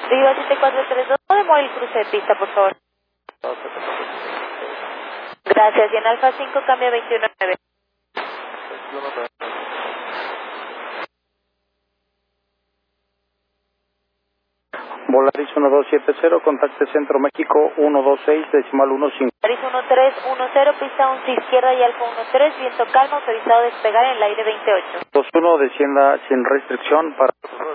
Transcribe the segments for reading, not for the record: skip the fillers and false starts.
Viva 7432, podemos el cruce de pista, por favor. Gracias, y en Alfa 5 cambia 219. Volaris 1270, contacte Centro México 126, decimal 15. Volaris 1310, pista 11 izquierda y Alfa 13, viento calmo, autorizado a despegar en el aire 28. 21, descienda sin restricción para...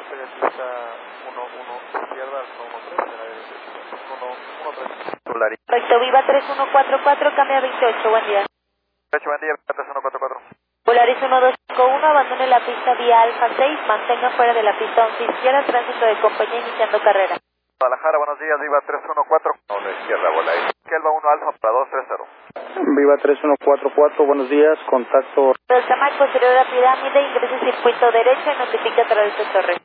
Correcto, Viva 3144, cambia 28, buen día. 28, buen día, 3144. Volaris 1251, abandone la pista vía Alfa 6, mantenga fuera de la pista 11 izquierda, tránsito de compañía iniciando carrera. Guadalajara, buenos días, Viva 314. A una izquierda, Volaris. Kelva 1 Alfa para 230. Viva 3144, buenos días, contacto... Del tamaño posterior a la pirámide, ingrese circuito derecho y notifica a través de torre.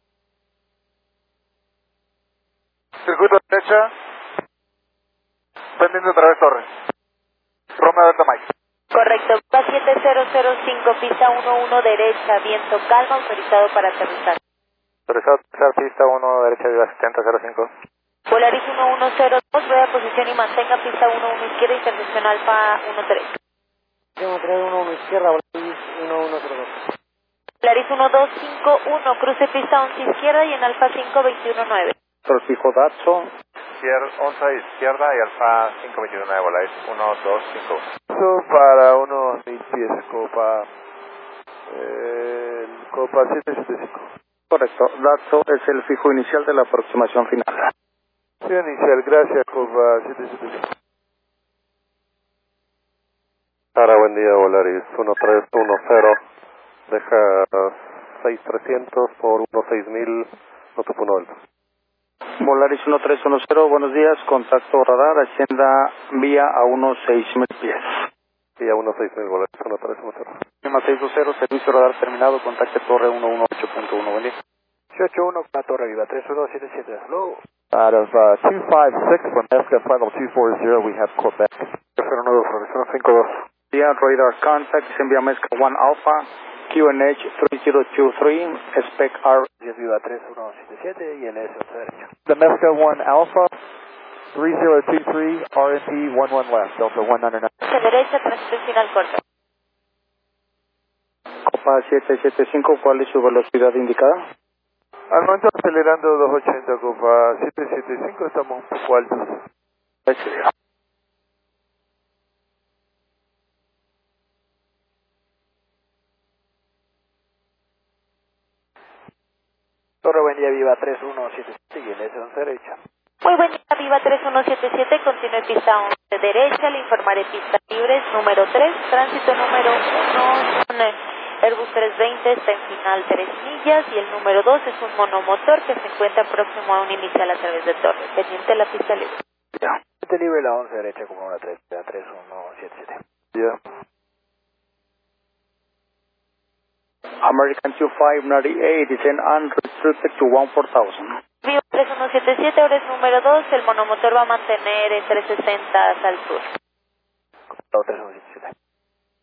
Circuito derecha, pendiente a través torre. Romeo del Tamayo. Correcto, Viva 7005, pista 11 derecha, viento calma, autorizado para aterrizar. Autorizado a aterrizar, pista 1 derecha, Viva 7005. Volaris 1102, rueda posición y mantenga pista 11 izquierda, intersección Alfa 13. Tengo 311 izquierda, Volaris 1102. Volaris 1251, cruce pista 11 izquierda y en Alfa 5 219. Fijo Datso. 11 izquierda y Alfa 529, Volaris 1251. Para unos 1000 pies, Copa 775. Correcto, Datso es el fijo inicial de la aproximación final. Sí, inicial, gracias, Copa 775. Para buen día, Volaris 1310, deja 6300 por 16000, no te puno alto. Volaris 1310, buenos días, contacto radar, ascienda vía a unos 6000 pies. Vía 16000, Volaris 1310. Tema 620, servicio radar terminado, contacte torre 118.1, buen día. 881 con la torre, Viva 3177, hello. Out of 256 from Alaska Final 240, we have Quebec. 09, Florida 52. Vía radar contact, envía Mezca 1 Alpha, QNH 3023, spec R. Viva 3177 y el S derecho. The Mezca 1 Alpha, 3023, RNT 11 left, Delta 199. Hacia derecha, tránsito final corto. Copa 775, ¿cuál es su velocidad indicada? Al momento acelerando 280, Copa 775, estamos un poco altos. Torre, buen día, Viva 3177 y el S derecha. Muy buen día, Viva 3177, continúe pista 11 derecha, le informaré pista libres número 3, tránsito número 1, un Airbus 320 está en final 3 millas y el número 2 es un monomotor que se encuentra próximo a un inicial a través de torre, pendiente la pista libre. Ya. Pista libre la 11 derecha como una 3177. Ya. American 2598 descend unrestricted to 14,000. Viva 3177, ahora es número 2, el monomotor va a mantener en 360 al sur. 3177.